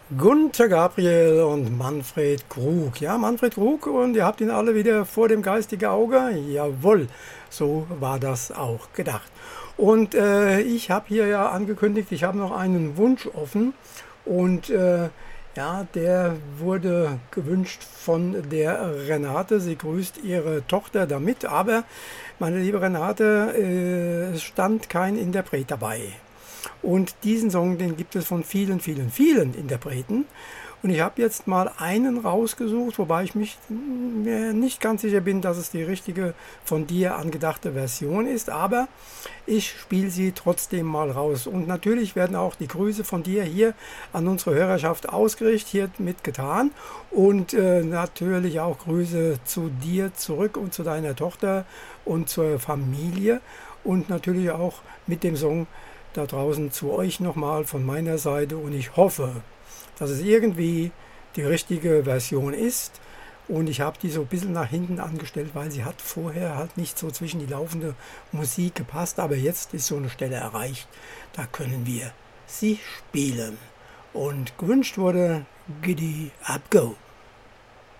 Gunter Gabriel und Manfred Krug. Ja, Manfred Krug, und ihr habt ihn alle wieder vor dem geistigen Auge. Jawohl, so war das auch gedacht. Und ich habe hier ja angekündigt, ich habe noch einen Wunsch offen. Und ja, der wurde gewünscht von der Renate. Sie grüßt ihre Tochter damit. Aber, meine liebe Renate, es stand kein Interpret dabei. Und diesen Song, den gibt es von vielen, vielen, vielen Interpreten. Und ich habe jetzt mal einen rausgesucht, wobei ich mir nicht ganz sicher bin, dass es die richtige von dir angedachte Version ist. Aber ich spiele sie trotzdem mal raus. Und natürlich werden auch die Grüße von dir hier an unsere Hörerschaft ausgerichtet, hiermit getan. Und natürlich auch Grüße zu dir zurück und zu deiner Tochter und zur Familie. Und natürlich auch mit dem Song da draußen zu euch nochmal von meiner Seite, und ich hoffe, dass es irgendwie die richtige Version ist, und ich habe die so ein bisschen nach hinten angestellt, weil sie hat vorher halt nicht so zwischen die laufende Musik gepasst, aber jetzt ist so eine Stelle erreicht, da können wir sie spielen. Und gewünscht wurde Giddy Up Go.